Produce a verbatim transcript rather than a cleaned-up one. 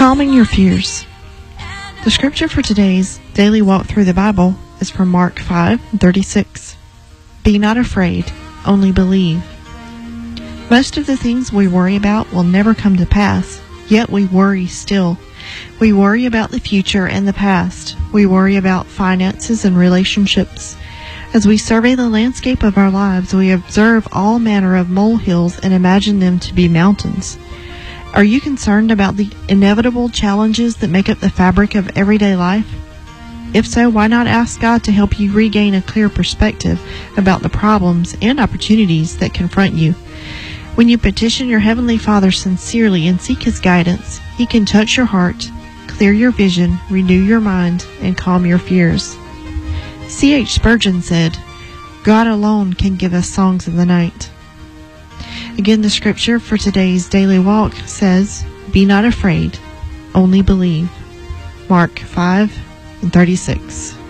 Calming your fears. The scripture for today's daily walk through the Bible is from Mark five thirty-six. Be not afraid, only believe. Most of the things we worry about will never come to pass, yet we worry still. We worry about the future and the past. We worry about finances and relationships. As we survey the landscape of our lives, we observe all manner of molehills and imagine them to be mountains. Are you concerned about the inevitable challenges that make up the fabric of everyday life? If so, why not ask God to help you regain a clear perspective about the problems and opportunities that confront you? When you petition your Heavenly Father sincerely and seek His guidance, He can touch your heart, clear your vision, renew your mind, and calm your fears. C H Spurgeon said, God alone can give us songs of the night. Again, the scripture for today's daily walk says, Be not afraid, only believe. Mark five thirty-six.